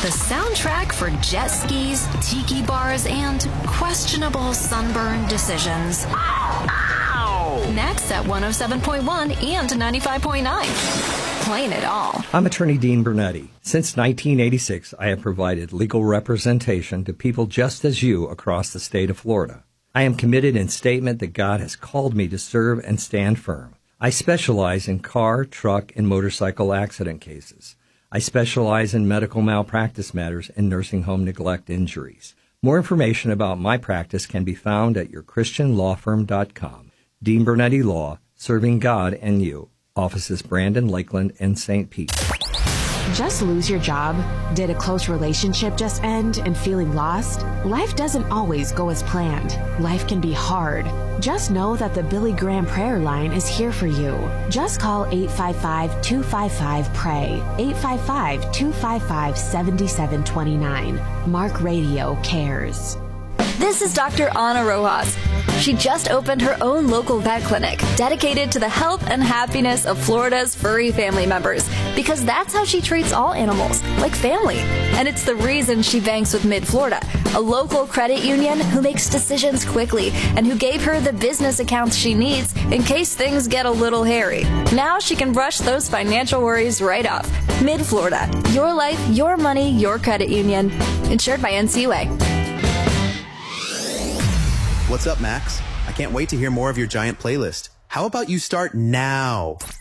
soundtrack for jet skis, tiki bars, and questionable sunburn decisions. Next at 107.1 and 95.9. Playing it all. I'm attorney Dean Bernetti. Since 1986, I have provided legal representation to people just as you across the state of Florida. I am committed in statement that God has called me to serve and stand firm. I specialize in car, truck, and motorcycle accident cases. I specialize in medical malpractice matters and nursing home neglect injuries. More information about my practice can be found at yourchristianlawfirm.com. Dean Bernetti Law, serving God and you. Offices Brandon, Lakeland, and St. Pete. Just lose your job? Did a close relationship just end and feeling lost? Life doesn't always go as planned. Life can be hard. Just know that the Billy Graham prayer line is here for you. Just call 855-255-PRAY, 855-255-7729. Mark Radio cares. This is Dr. Ana Rojas. She just opened her own local vet clinic dedicated to the health and happiness of Florida's furry family members, because that's how she treats all animals, like family. And it's the reason she banks with Mid-Florida, a local credit union who makes decisions quickly and who gave her the business accounts she needs in case things get a little hairy. Now she can brush those financial worries right off. Mid-Florida, your life, your money, your credit union. Insured by NCUA. What's up, Max? I can't wait to hear more of your giant playlist. How about you start now?